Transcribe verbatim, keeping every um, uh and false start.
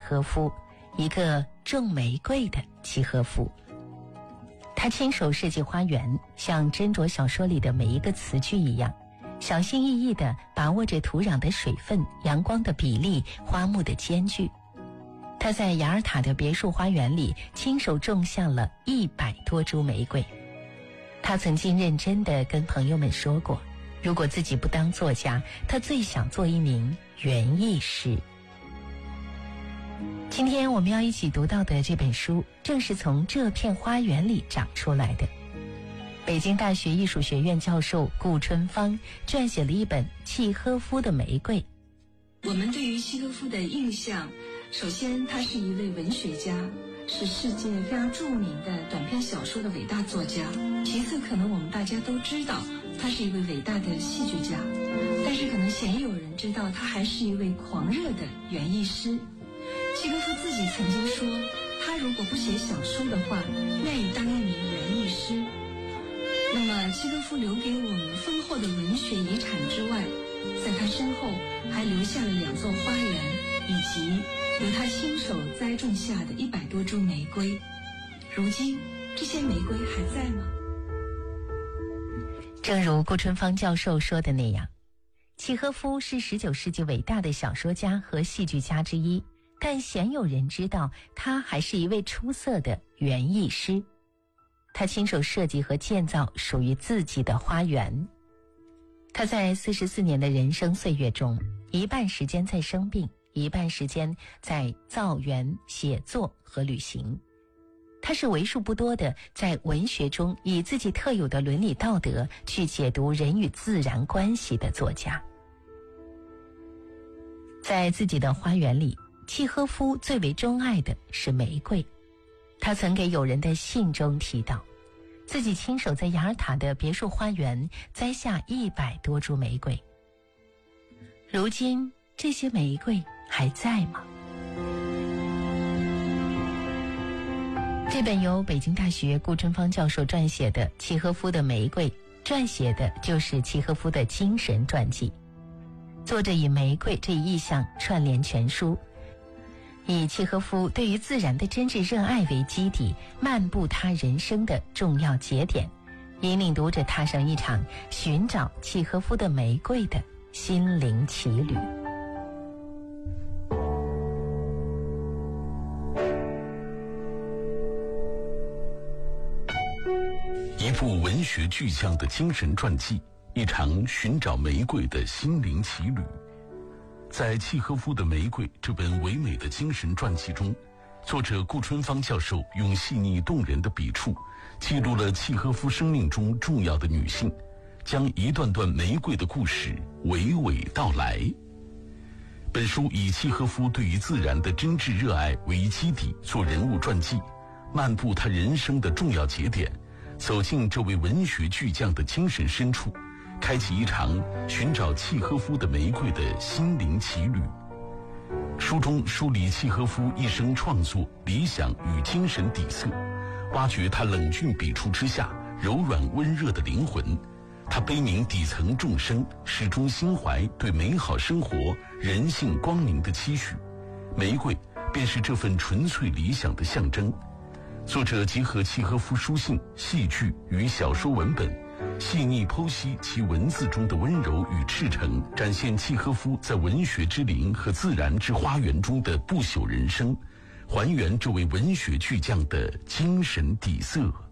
诃夫，一个种玫瑰的契诃夫。他亲手设计花园，像斟酌小说里的每一个词句一样，小心翼翼地把握着土壤的水分、阳光的比例、花木的间距。他在雅尔塔的别墅花园里亲手种下了一百多株玫瑰。他曾经认真地跟朋友们说过，如果自己不当作家，他最想做一名园艺师。今天我们要一起读到的这本书，正是从这片花园里长出来的。北京大学艺术学院教授顾春芳撰写了一本《契诃夫的玫瑰》。 我们对于契诃夫的印象，首先他是一位文学家，是世界非常著名的短篇小说的伟大作家。其次，可能我们大家都知道他是一位伟大的戏剧家，但是可能鲜有人知道他还是一位狂热的园艺师。契诃夫自己曾经说，他如果不写小说的话，愿意当一名园艺师。那么契诃夫留给我们丰厚的文学遗产之外，在他身后还留下了两座花园，以及由他亲手栽种下的一百多株玫瑰。如今这些玫瑰还在吗？ 正如顾春芳教授说的那样，契诃夫是十九世纪伟大的小说家和戏剧家之一，但鲜有人知道他还是一位出色的园艺师。他亲手设计和建造属于自己的花园。他在四十四年的人生岁月中，一半时间在生病，一半时间在造园、写作和旅行。他是为数不多的在文学中以自己特有的伦理道德去解读人与自然关系的作家。在自己的花园里，契诃夫最为钟爱的是玫瑰。他曾给友人的信中提到，自己亲手在雅尔塔的别墅花园栽下一百多株玫瑰。如今这些玫瑰还在吗？这本由北京大学顾春芳教授撰写的《契诃夫的玫瑰》，撰写的就是契诃夫的精神传记。作者以玫瑰这一意象串联全书，以契诃夫对于自然的真挚热爱为基底，漫步他人生的重要节点，引领读者踏上一场寻找契诃夫的玫瑰的心灵奇旅。 一部文学巨匠的精神传记，一场寻找玫瑰的心灵奇旅。在契诃夫的玫瑰这本唯美的精神传记中，作者顾春芳教授用细腻动人的笔触记录了契诃夫生命中重要的女性，将一段段玫瑰的故事娓娓道来。本书以契诃夫对于自然的真挚热爱为基底，做人物传记，漫步他人生的重要节点，走进这位文学巨匠的精神深处，开启一场寻找契诃夫的玫瑰的心灵奇旅。书中梳理契诃夫一生创作理想与精神底色，挖掘他冷峻笔触之下柔软温热的灵魂。他悲悯底层众生，始终心怀对美好生活、人性光明的期许。玫瑰便是这份纯粹理想的象征。作者结合契诃夫书信、戏剧与小说文本，细腻剖析其文字中的温柔与赤诚，展现契诃夫在文学之林和自然之花园中的不朽人生，还原这位文学巨匠的精神底色。